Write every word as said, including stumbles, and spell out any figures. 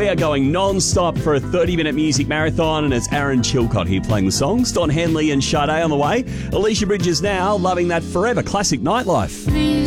we are going non-stop for a thirty-minute music marathon, and it's Aaron Chilcott here playing the songs. Don Henley and Sade on the way. Alicia Bridges now, loving that forever classic Nightlife.